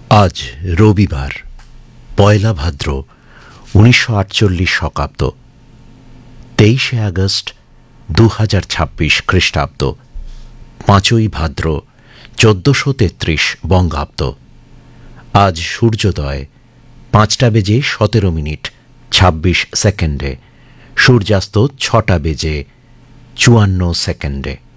আজ রবিবার পয়লা ভাদ্র ১৯৪৮ শকাব্দ ২৩শে আগস্ট ২০২৬ খ্রিস্টাব্দ ৫ই ভাদ্র ১৪৩৩ বঙ্গাব্দ। আজ সূর্যোদয় ৫টা বেজে ১৭ মিনিট ২৬ সেকেন্ডে, সূর্যাস্ত ৬টা বেজে ৫৪ সেকেন্ডে।